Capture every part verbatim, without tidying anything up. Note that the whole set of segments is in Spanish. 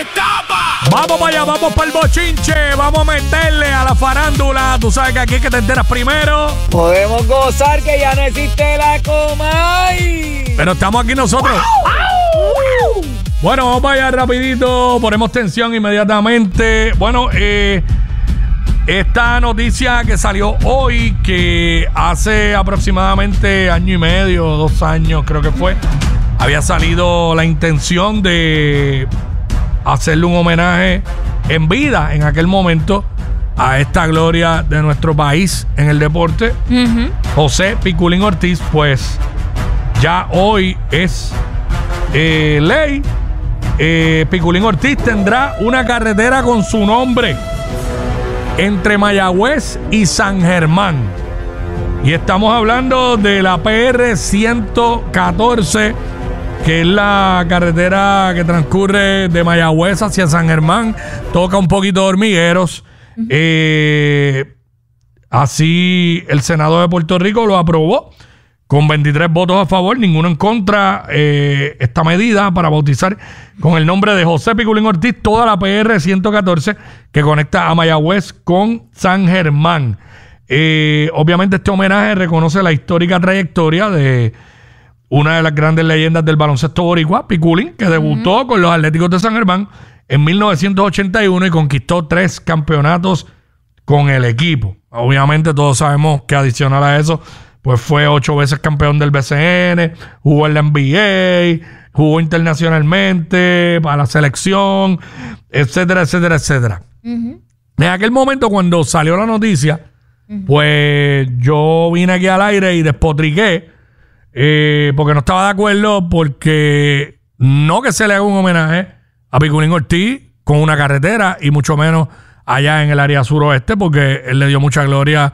destapa. Vamos para allá, vamos para el bochinche. Vamos a meterle a la farándula. Tú sabes que aquí es que te enteras primero. Podemos gozar que ya no existe la Comay. Pero estamos aquí nosotros. ¡Wow! Bueno, vamos para allá rapidito. Ponemos tensión inmediatamente. Bueno, eh... esta noticia que salió hoy, que hace aproximadamente año y medio, dos años creo que fue, había salido la intención de hacerle un homenaje en vida en aquel momento a esta gloria de nuestro país en el deporte, uh-huh. José Piculín Ortiz. Pues ya hoy es eh, ley. eh, Piculín Ortiz tendrá una carretera con su nombre entre Mayagüez y San Germán. Y estamos hablando de la P R ciento catorce, que es la carretera que transcurre de Mayagüez hacia San Germán. Toca un poquito de Hormigueros. Uh-huh. Eh, así el Senado de Puerto Rico lo aprobó con veintitrés votos a favor, ninguno en contra. Eh, esta medida para bautizar con el nombre de José Piculín Ortiz toda la P R ciento catorce que conecta a Mayagüez con San Germán. Eh, obviamente este homenaje reconoce la histórica trayectoria de una de las grandes leyendas del baloncesto boricua, Piculín, que debutó uh-huh. con los Atléticos de San Germán en mil novecientos ochenta y uno y conquistó tres campeonatos con el equipo. Obviamente todos sabemos que adicional a eso, pues fue ocho veces campeón del B C N, jugó en la N B A, jugó internacionalmente para la selección, etcétera, etcétera, etcétera. Uh-huh. En aquel momento, cuando salió la noticia, uh-huh. pues yo vine aquí al aire y despotriqué eh, porque no estaba de acuerdo, porque no que se le haga un homenaje a Piculín Ortiz con una carretera y mucho menos allá en el área suroeste, porque él le dio mucha gloria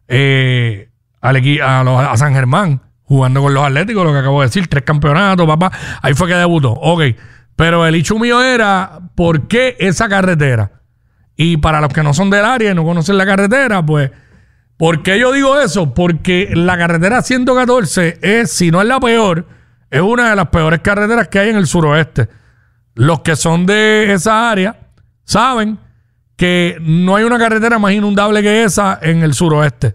eh, Al equi- a, los, a San Germán, jugando con los Atléticos, lo que acabo de decir, tres campeonatos, papá. Ahí fue que debutó. Ok. Pero el hecho mío era, ¿por qué esa carretera? Y para los que no son del área y no conocen la carretera, pues, ¿por qué yo digo eso? Porque la carretera ciento catorce es, si no es la peor, es una de las peores carreteras que hay en el suroeste. Los que son de esa área saben que no hay una carretera más inundable que esa en el suroeste.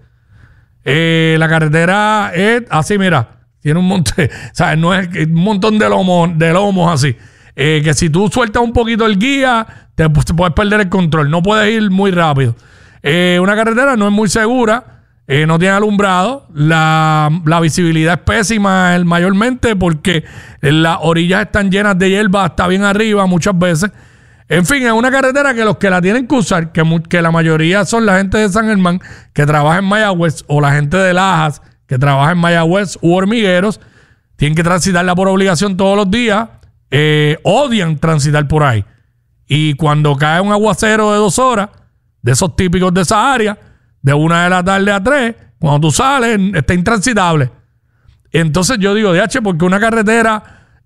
Eh, la carretera es así, mira, tiene un monte, ¿sabes? No es un montón de lomos, de lomos así. Eh, que si tú sueltas un poquito el guía, te, te puedes perder el control, no puedes ir muy rápido. Eh, una carretera no es muy segura, eh, no tiene alumbrado, la, la visibilidad es pésima el, mayormente porque las orillas están llenas de hierba hasta bien arriba muchas veces. En fin, es una carretera que los que la tienen que usar, que, que la mayoría son la gente de San Germán que trabaja en Mayagüez, o la gente de Lajas que trabaja en Mayagüez u Hormigueros, tienen que transitarla por obligación todos los días. Eh, odian transitar por ahí. Y cuando cae un aguacero de dos horas, de esos típicos de esa área, de una de la tarde a tres, cuando tú sales, está intransitable. Entonces yo digo, D H, porque una carretera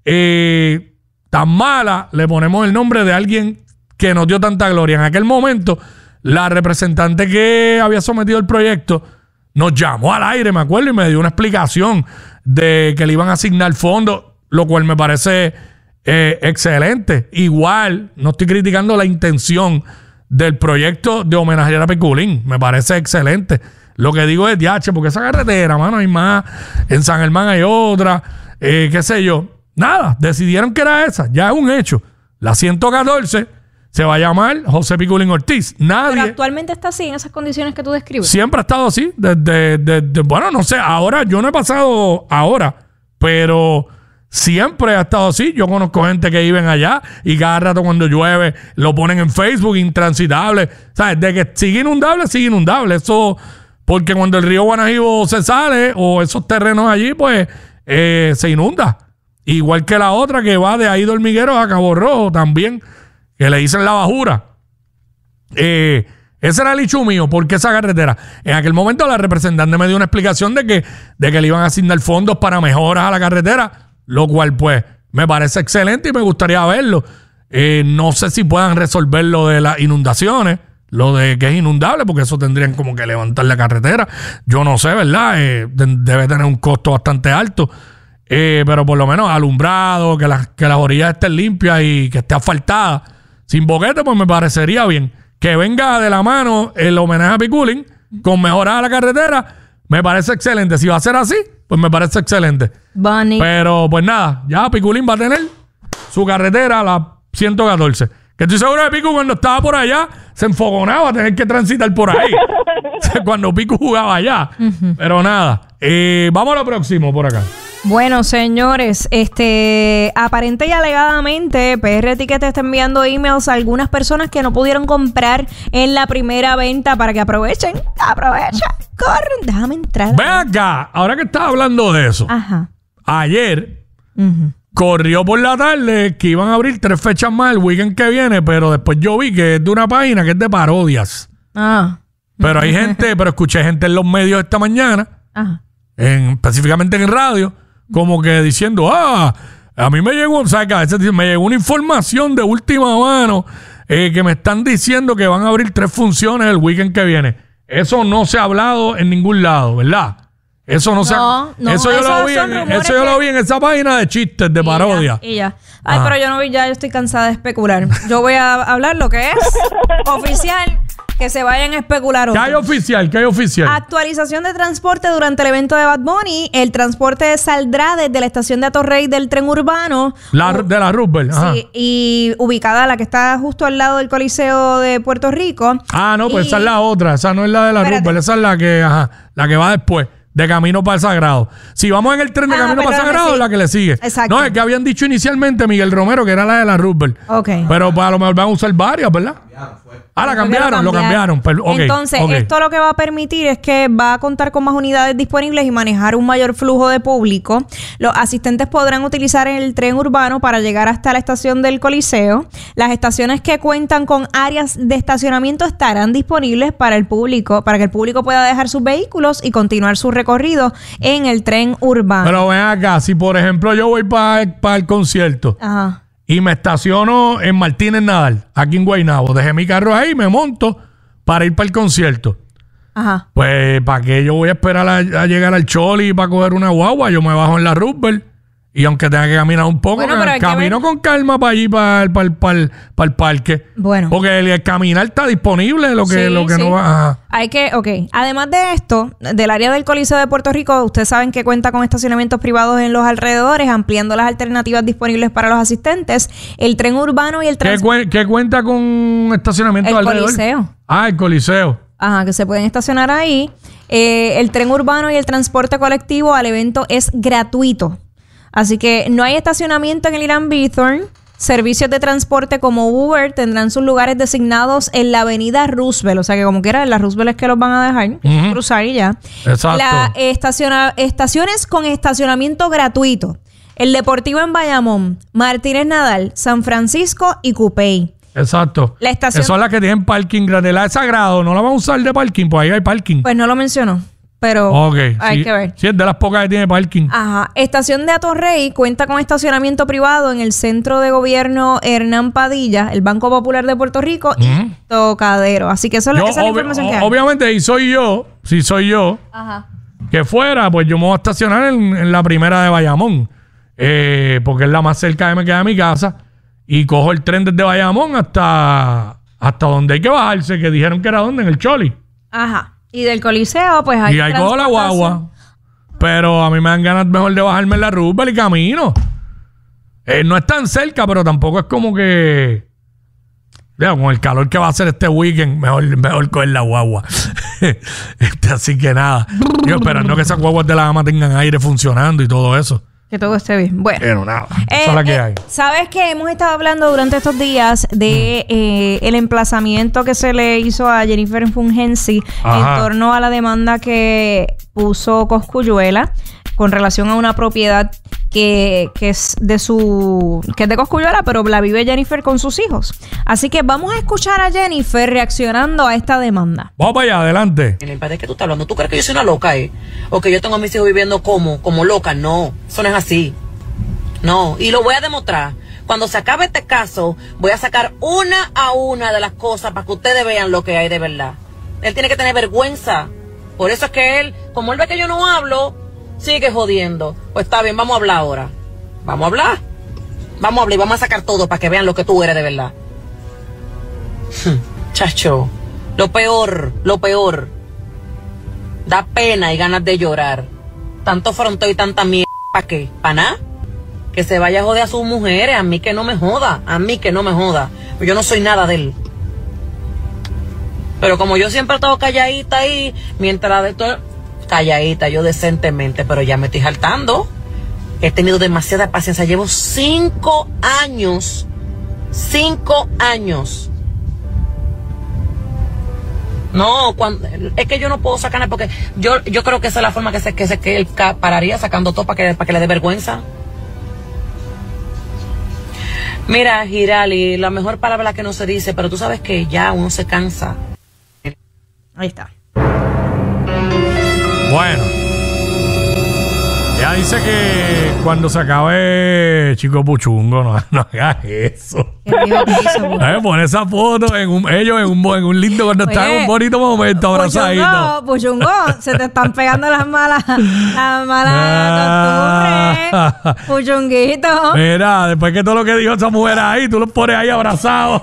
Eh, tan mala, le ponemos el nombre de alguien que nos dio tanta gloria. En aquel momento, la representante que había sometido el proyecto nos llamó al aire, me acuerdo, y me dio una explicación de que le iban a asignar fondos, lo cual me parece eh, excelente. Igual, no estoy criticando la intención del proyecto de homenajear a Piculín. Me parece excelente. Lo que digo es, D H, porque esa carretera, mano, hay más. En San Germán hay otra, eh, qué sé yo. Nada, decidieron que era esa, ya es un hecho. La ciento catorce se va a llamar José Piculín Ortiz. Nadie. Pero actualmente está así, en esas condiciones que tú describes. Siempre ha estado así. Desde, desde, bueno, no sé, ahora yo no he pasado ahora, pero siempre ha estado así. Yo conozco gente que viven allá y cada rato cuando llueve lo ponen en Facebook, intransitable. ¿Sabes? De que sigue inundable, sigue inundable. Eso, porque cuando el río Guanajibo se sale o esos terrenos allí, pues eh, se inunda. Igual que la otra que va de ahí de Hormigueros a Cabo Rojo también, que le dicen la bajura. Eh, ese era el hecho mío. ¿Por qué esa carretera? En aquel momento la representante me dio una explicación de que, de que le iban a asignar fondos para mejoras a la carretera, lo cual pues me parece excelente y me gustaría verlo. Eh, no sé si puedan resolver lo de las inundaciones, lo de que es inundable, porque eso tendrían como que levantar la carretera. Yo no sé, ¿verdad? Eh, de, debe tener un costo bastante alto. Eh, pero por lo menos alumbrado, que las, que las orillas estén limpias y que esté asfaltada. sin boquete, pues me parecería bien. Que venga de la mano el homenaje a Piculín con mejorar la carretera, me parece excelente. Si va a ser así, pues me parece excelente. Bunny. Pero pues nada, ya Piculín va a tener su carretera, la ciento catorce. Que estoy seguro de Picu cuando estaba por allá se enfogonaba a tener que transitar por ahí. Cuando Picu jugaba allá. Uh-huh. Pero nada, eh, vamos a lo próximo por acá. Bueno, señores, este aparente y alegadamente P R Ticket está enviando emails a algunas personas que no pudieron comprar en la primera venta para que aprovechen. Aprovechen, corren, déjame entrar. Ven acá, ahora que estás hablando de eso. Ajá. Ayer Uh-huh. corrió por la tarde que iban a abrir tres fechas más el weekend que viene, pero después yo vi que es de una página que es de parodias. Ah. Pero hay gente, pero escuché gente en los medios esta mañana, Ajá. en, específicamente en radio, como que diciendo, ah, a mí me llegó, o sea, que a veces me llegó una información de última mano eh, que me están diciendo que van a abrir tres funciones el weekend que viene. Eso no se ha hablado en ningún lado, ¿verdad? Eso no, no se ha... no, eso yo, lo vi, en, eso yo que... lo vi en esa página de chistes, de parodia. Y ya, y ya. Ay, Ajá. pero yo no vi, ya yo estoy cansada de especular. Yo voy a hablar lo que es oficial. Que se vayan a especular otros. ¿Qué hay oficial? ¿Qué hay oficial? Actualización de transporte durante el evento de Bad Bunny. El transporte saldrá desde la estación de Atorrey del tren urbano. La, de la Roosevelt. Ajá. Sí, y ubicada la que está justo al lado del Coliseo de Puerto Rico. Ah, no, pues y... esa es la otra. Esa no es la de la Roosevelt. Esa es la que, ajá, la que va después. De camino para el Sagrado. Si vamos en el tren de ah, camino para el Sagrado, sí. La que le sigue. Exacto. No, es que habían dicho inicialmente Miguel Romero que era la de la Roosevelt. Ok. Pero pues a lo mejor van a usar varias, ¿verdad? Ah, la cambiaron, lo cambiaron. Pero, okay, Entonces, okay. esto lo que va a permitir es que va a contar con más unidades disponibles y manejar un mayor flujo de público. Los asistentes podrán utilizar el tren urbano para llegar hasta la estación del Coliseo. Las estaciones que cuentan con áreas de estacionamiento estarán disponibles para el público, para que el público pueda dejar sus vehículos y continuar su recorrido en el tren urbano. Pero ven acá, si por ejemplo yo voy para pa el concierto. Ajá. Y me estaciono en Martínez Nadal, aquí en Guaynabo. Dejé mi carro ahí, me monto para ir para el concierto. Ajá. Pues, ¿para qué yo voy a esperar a, a llegar al Choli para coger una guagua? Yo me bajo en la Roosevelt. Y aunque tenga que caminar un poco, bueno, que camino con calma para allí, para el, para el, para el, para el parque. Bueno. Porque el, el caminar está disponible, lo que, sí, lo que sí. no va... Ajá. Hay que, ok. Además de esto, del área del Coliseo de Puerto Rico, ustedes saben que cuenta con estacionamientos privados en los alrededores, ampliando las alternativas disponibles para los asistentes. El tren urbano y el ¿Qué, cu ¿Qué cuenta con estacionamientos alrededor? El Coliseo. Ah, el Coliseo. Ajá, que se pueden estacionar ahí. Eh, el tren urbano y el transporte colectivo al evento es gratuito. Así que no hay estacionamiento en el Irán Bithorn. Servicios de transporte como Uber tendrán sus lugares designados en la avenida Roosevelt. O sea que como quiera, en la Roosevelt es que los van a dejar uh-huh. cruzar y ya. Exacto. La estaciona estaciones con estacionamiento gratuito. El Deportivo en Bayamón, Martínez Nadal, San Francisco y Cupey. Exacto. La estación... Esas son las que tienen parking grande. La de Sagrado no la van a usar de parking, pues ahí hay parking. Pues no lo mencionó. Pero okay, hay sí, que ver. Sí, es de las pocas que tiene parking. Ajá. Estación de Atorrey cuenta con estacionamiento privado en el Centro de Gobierno Hernán Padilla, el Banco Popular de Puerto Rico uh-huh. y Tocadero. Así que eso, yo, esa es la información que hay. Obviamente, y soy yo, si soy yo, Ajá. que fuera, pues yo me voy a estacionar en, en la primera de Bayamón. Eh, porque es la más cerca que me queda de mi casa. Y cojo el tren desde Bayamón hasta, hasta donde hay que bajarse, que dijeron que era donde, en el Choli. Ajá. Y del Coliseo, pues hay Y ahí cojo la guagua. Pero a mí me dan ganas mejor de bajarme en la Roosevelt y camino. Eh, no es tan cerca, pero tampoco es como que... Digamos, con el calor que va a hacer este weekend, mejor, mejor coger la guagua. este, así que nada. Yo esperando que esas guaguas de la gama tengan aire funcionando y todo eso. Que todo esté bien. Bueno. Pero nada. Eh, Esa es la que eh, hay. Sabes que hemos estado hablando durante estos días de eh, el emplazamiento que se le hizo a Jennifer Fungensi en torno a la demanda que puso Cosculluela con relación a una propiedad que, que es de su que es de Cosculluela, pero la vive Jennifer con sus hijos. Así que vamos a escuchar a Jennifer reaccionando a esta demanda. Vamos para allá, adelante. En el padre que tú estás hablando, ¿tú crees que yo soy una loca, eh? O que yo tengo a mis hijos viviendo como, como loca. No, eso no es así. No, y lo voy a demostrar. Cuando se acabe este caso, voy a sacar una a una de las cosas para que ustedes vean lo que hay de verdad. Él tiene que tener vergüenza. Por eso es que él, como él ve que yo no hablo, sigue jodiendo. Pues está bien, vamos a hablar ahora. Vamos a hablar. Vamos a hablar y vamos a sacar todo para que vean lo que tú eres de verdad. Chacho, lo peor, lo peor. Da pena y ganas de llorar. Tanto fronteo y tanta mierda, ¿para qué? ¿Para nada? Que se vaya a joder a sus mujeres, a mí que no me joda, a mí que no me joda. Yo no soy nada de él. Pero como yo siempre he estado calladita ahí, mientras de todo, calladita, yo decentemente, pero ya me estoy saltando. He tenido demasiada paciencia, llevo cinco años, cinco años. No, cuando, es que yo no puedo sacar nada porque yo, yo creo que esa es la forma que se, que se que él pararía sacando todo para que, para que le dé vergüenza. Mira, Girali, la mejor palabra que no se dice, pero tú sabes que ya uno se cansa. Ahí está. Bueno. Ella dice que cuando se acabe Chico Puchungo, no, no hagas eso. Eh, pon esa foto en un, ellos en un, en un lindo, cuando Oye, están en un bonito momento abrazaditos. Puchungo, Puchungo, se te están pegando las malas, las malas costumbres. Puchunguito. Mira, después que todo lo que dijo esa mujer ahí, tú los pones ahí abrazados.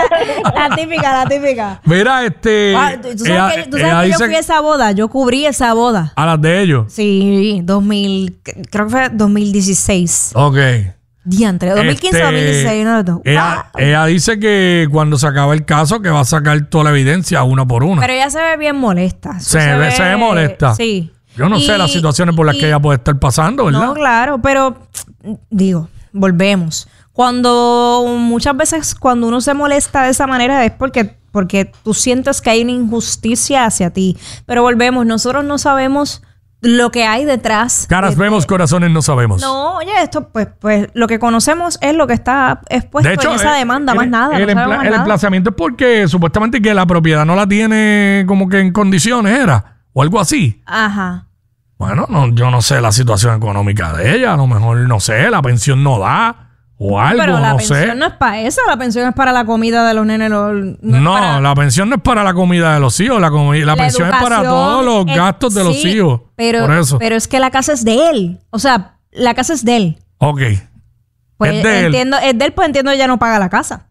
La, la típica, la típica. Mira, este. Ah, ¿Tú sabes ella, que, ¿tú sabes que yo fui a esa boda? Yo cubrí esa boda. ¿A las de ellos? Sí, dos mil, creo que fue dos mil dieciséis. Ok. Diantre, dos mil quince, este, dos mil dieciséis, no lo ella, ella dice que cuando se acaba el caso que va a sacar toda la evidencia una por una. Pero ella se ve bien molesta. Se, se, ve, se ve molesta. Sí. Yo no y, sé las situaciones por las y, que ella puede estar pasando, ¿verdad? No, claro, pero digo, volvemos. Cuando muchas veces cuando uno se molesta de esa manera es porque, porque tú sientes que hay una injusticia hacia ti. Pero volvemos, nosotros no sabemos lo que hay detrás. Caras de, vemos, corazones no sabemos. No, oye, esto pues pues lo que conocemos es lo que está expuesto de hecho, en esa demanda, el, más nada. El, no empla, más el nada. emplazamiento es porque supuestamente que la propiedad no la tiene como que en condiciones, ¿era? O algo así. Ajá. Bueno, no, yo no sé la situación económica de ella. A lo mejor, no sé, la pensión no da. O algo, pero la no pensión sé. no es para eso, la pensión es para la comida de los nenes. Los, no, no para... la pensión no es para la comida de los hijos, la, la, la pensión es para todos los es, gastos de sí, los hijos. Pero, por eso. pero es que la casa es de él. O sea, la casa es de él. Ok. Pues es de entiendo, él. Es de él, pues entiendo ella no paga la casa.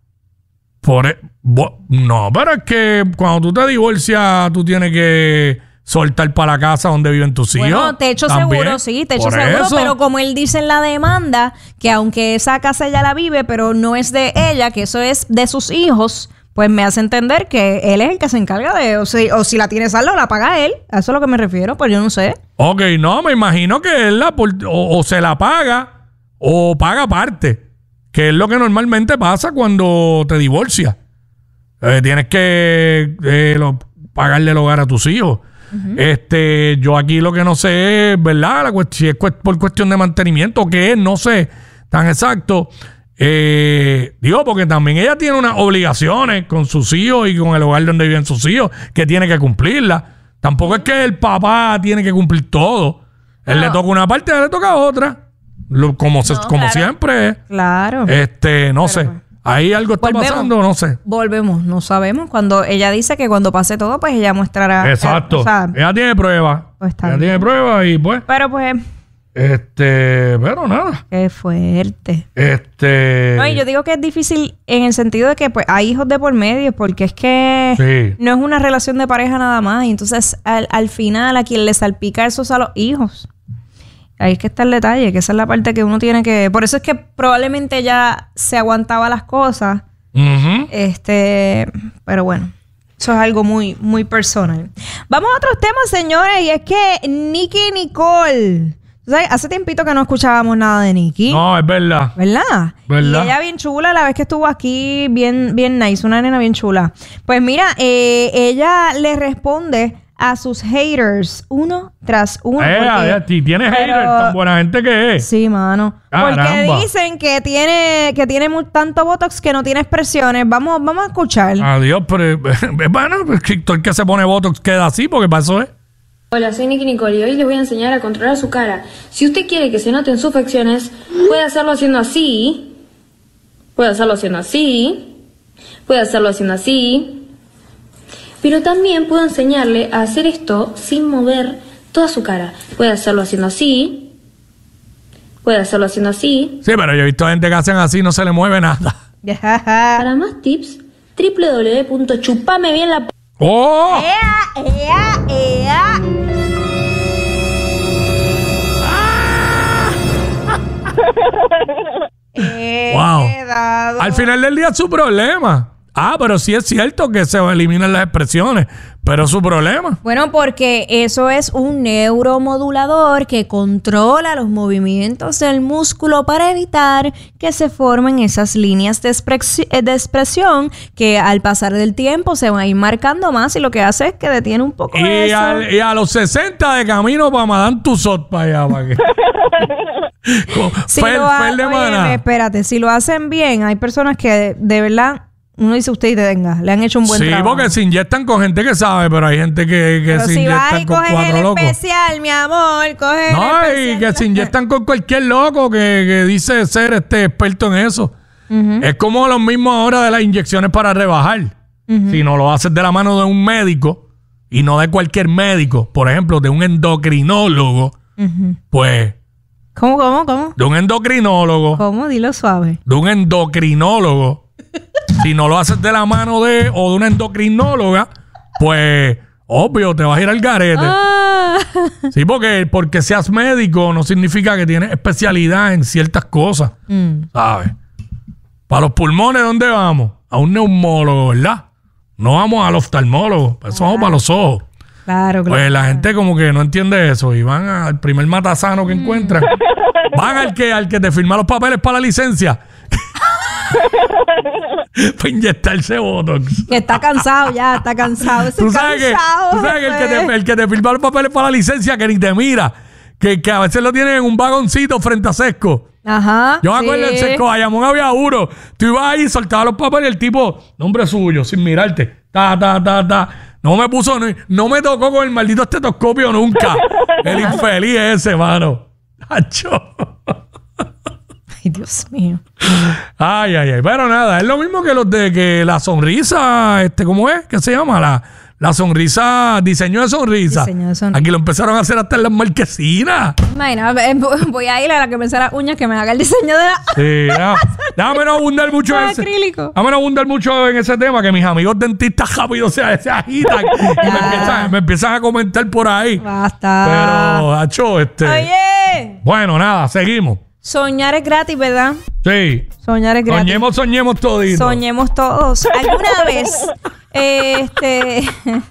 Por e, bo, no, pero es que cuando tú te divorcias, tú tienes que soltar para la casa donde viven tus hijos. Bueno, techo también. Seguro, sí, techo Por seguro, eso. Pero como él dice en la demanda, que aunque esa casa ella la vive, pero no es de ella, que eso es de sus hijos, pues me hace entender que él es el que se encarga de, o si, o si la tiene saldo, la paga él. A eso es lo que me refiero, pues yo no sé. Ok, no, me imagino que él la, o, o se la paga, o paga parte, que es lo que normalmente pasa cuando te divorcias. Eh, tienes que eh, lo, pagarle el hogar a tus hijos. Uh-huh. Este, yo aquí lo que no sé es, ¿verdad? La cuest- si es cu- por cuestión de mantenimiento o qué es, no sé tan exacto. Eh, digo, porque también ella tiene unas obligaciones con sus hijos y con el hogar donde viven sus hijos que tiene que cumplirlas. Tampoco es que el papá tiene que cumplir todo. Él no. le toca una parte, a él le toca otra. Lo, como se, no, como claro. siempre. Claro. Este, no Pero, sé. Ahí algo está volvemos, pasando, no sé. Volvemos, no sabemos. Cuando ella dice que cuando pase todo, pues ella mostrará. Exacto. Eh, o sea, ella tiene pruebas. Pues ella bien. tiene pruebas y pues. Pero pues. Este, pero nada. Qué fuerte. Este. No, y yo digo que es difícil en el sentido de que pues hay hijos de por medio, porque es que sí. no es una relación de pareja nada más. Y entonces al, al final a quien le salpica eso es a los hijos. Ahí es que está el detalle, que esa es la parte que uno tiene que... Por eso es que probablemente ella se aguantaba las cosas. Uh-huh. Este, pero bueno, eso es algo muy, muy personal. Vamos a otros temas, señores, y es que Nicki Nicole... ¿Sabes? Hace tiempito que no escuchábamos nada de Nicki. No, es verdad. ¿Verdad? ¿Verdad? Y ella bien chula, la vez que estuvo aquí, bien, bien nice, una nena bien chula. Pues mira, eh, ella le responde a sus haters uno tras uno. Eh, porque, ti tienes pero, haters, tan buena gente que es. Sí, mano. Caramba. Porque dicen que tiene que tiene muy, tanto botox que no tiene expresiones. Vamos, vamos a escuchar. Adiós, pero bueno, todo el que se pone botox queda así, porque para eso es. Hola, soy Nicki Nicole y hoy les voy a enseñar a controlar su cara. Si usted quiere que se noten sus facciones, puede hacerlo haciendo así, puede hacerlo haciendo así, puede hacerlo haciendo así, pero también puedo enseñarle a hacer esto sin mover toda su cara. Puede hacerlo haciendo así, puede hacerlo haciendo así. Sí, pero yo he visto gente que hacen así y no se le mueve nada. Para más tips, doble u doble u doble u punto chupame bien la... ¡Oh! ¡Ea, ea, ea! Wow. He dado. Al final del día es su problema. Ah, pero sí es cierto que se eliminan las expresiones, pero es su problema. Bueno, porque eso es un neuromodulador que controla los movimientos del músculo para evitar que se formen esas líneas de, expresi- de expresión que al pasar del tiempo se van a ir marcando más y lo que hace es que detiene un poco Y, eso. al- y a los sesenta de camino para Madame Tussauds para allá. Para que... Con Si fel- lo ha- fel de Óyeme, maná. espérate, si lo hacen bien, hay personas que de verdad, uno dice usted y te venga, le han hecho un buen Sí, trabajo. porque se inyectan con gente que sabe, pero hay gente que, que Pero se si vas inyectan y con coges cuatro el locos. especial, mi amor, coges No, el y especial. que se inyectan con cualquier loco que, que dice ser este experto en eso. Ujú. Es como lo mismo ahora de las inyecciones para rebajar. Si no lo haces de la mano de un médico y no de cualquier médico, por ejemplo, de un endocrinólogo, Ujú. pues ¿Cómo, cómo, cómo? de un endocrinólogo, ¿Cómo? Dilo suave. de un endocrinólogo, si no lo haces de la mano de o de una endocrinóloga, pues obvio te vas a ir al garete. Ah. Sí, porque, porque seas médico no significa que tienes especialidad en ciertas cosas, Mm. ¿sabes? Para los pulmones, ¿dónde vamos? A un neumólogo, ¿verdad? No vamos al oftalmólogo, eso vamos para los ojos. Claro, claro. Pues la gente como que no entiende eso y van al primer matasano que encuentran. Van al que, al que te firma los papeles para la licencia. Para inyectarse Botox. Que está cansado ya, está cansado. Ese Tú sabes que, cansado, tú sabes que el, que jefe. te, el que te firma los papeles para la licencia que ni te mira. Que, que a veces lo tienen en un vagoncito frente a Sesco. Ajá. Yo me sí. acuerdo en Sesco Bayamón había uno. Tú ibas ahí, soltabas los papeles y el tipo, nombre suyo, sin mirarte. Ta, ta, ta, ta. No me puso, no, no me tocó con el maldito estetoscopio nunca. El infeliz ese, mano. Acho. Ay, Dios mío. Ay, ay, ay. Pero nada, es lo mismo que los de que la sonrisa, este, ¿cómo es? ¿Qué se llama? La, la sonrisa, diseño de sonrisa. Diseño de sonrisa. Aquí lo empezaron a hacer hasta en las marquesinas. Imagina, eh, voy a ir a la que me hace las uñas que me haga el diseño de la... Sí, déjame, déjame no abundar mucho en Con ese, acrílico. déjame no abundar mucho en ese tema, que mis amigos dentistas rápido se, se agitan y me empiezan, me empiezan a comentar por ahí. Basta. Pero, Hacho, este. Oye, Bueno, nada, seguimos. soñar es gratis, ¿verdad? Sí. Soñar es gratis. Soñemos, soñemos todito. Soñemos todos. ¿Alguna vez? eh, este...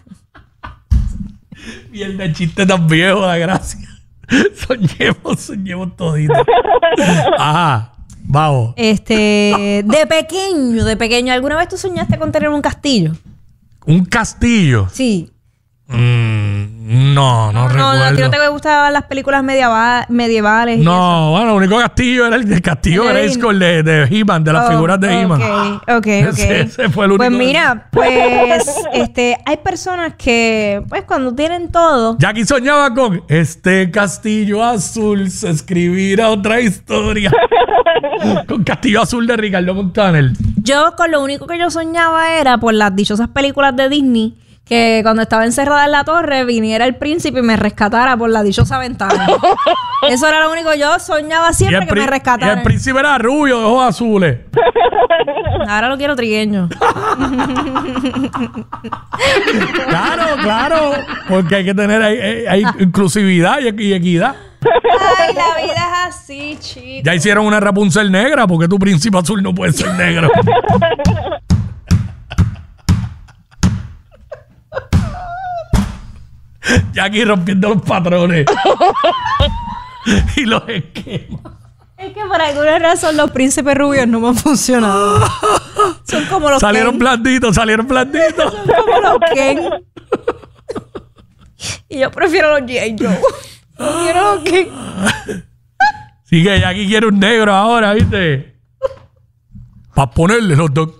Y el de chiste tan viejo, la gracia. Soñemos, soñemos todito. Ajá, vamos. Este, de pequeño, de pequeño, ¿alguna vez tú soñaste con tener un castillo? Un castillo. Sí. Mm, no, no, No, no, a ti recuerdo. no te gustaban las películas medieva- medievales. y eso. No, bueno, el único castillo era el, el castillo El de Grayskull de, de He-Man, de las Oh, figuras de He-Man. Ok, ok, ok. Ese- ese fue el único. Pues mira, pues este, hay personas que, pues cuando tienen todo, Jackie soñaba con este castillo azul se escribirá otra historia. Con Castillo Azul de Ricardo Montaner. yo con lo único que yo soñaba era por las dichosas películas de Disney, que cuando estaba encerrada en la torre viniera el príncipe y me rescatara por la dichosa ventana. Eso era lo único. Yo soñaba Y siempre el, que pri- me y el rescataran. príncipe era rubio, de ojos azules. Ahora lo quiero trigueño. Claro, claro. Porque hay que tener hay, hay- hay inclusividad y, y equidad. Ay, la vida es así, chicos. Ya hicieron una Rapunzel negra, porque tu príncipe azul no puede ser negro. Jackie rompiendo los patrones. Y los esquemas. Es que por alguna razón los príncipes rubios no me han funcionado. Son como los Salieron Ken. blanditos, salieron blanditos. Son como los Ken. Y yo prefiero los G I. Joe. No quiero los Ken. Sí que Jackie quiere un negro ahora, ¿viste? Para ponerle los dos.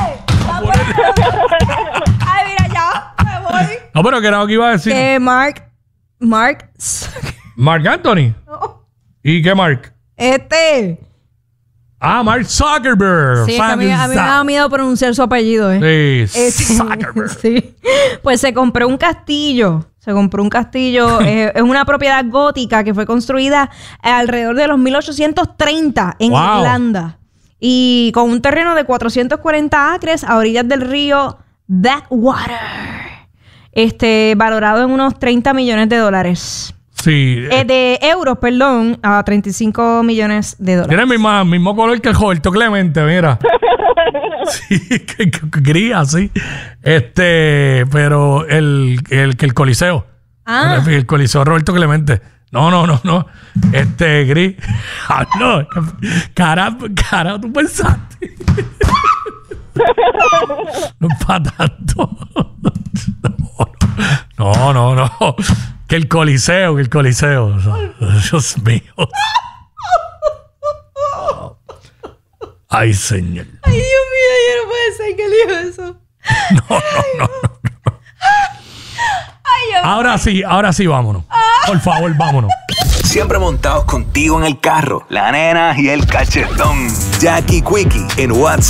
Ay, mira, ya. Me voy. No, pero que era lo que iba a decir. Que Mark. Mark. Mark Anthony. ¿Y qué Mark? Este. Ah, Mark Zuckerberg. Sí, es que a mí, a mí me da miedo pronunciar su apellido, ¿eh? Sí, Este, Zuckerberg. sí. Pues se compró un castillo. Se compró un castillo. eh, es una propiedad gótica que fue construida alrededor de los mil ochocientos treinta en Wow. Irlanda. y con un terreno de cuatrocientos cuarenta acres a orillas del río Backwater, este, valorado en unos treinta millones de dólares. Sí. Eh, de euros, perdón, a treinta y cinco millones de dólares. Tiene el mismo, mismo color que el Roberto Clemente, mira. Sí, que, que, que gría, sí. Este, pero el, el, el Coliseo. Ah. El, el Coliseo Roberto Clemente. No, no, no, no. Este, gris. Ah, no. Cara, cara, tú pensaste. No es para tanto. No, no, no. Que el Coliseo, que el Coliseo. Dios mío. Ay, señor. Ay, Dios mío, yo no puede ser que él dijo eso. No, no, no, no. Ay, yo... Ahora sí, ahora sí, vámonos. Por favor, vámonos. Siempre montados contigo en el carro, la nena y el cachetón. Jackie Quickie en WhatsApp.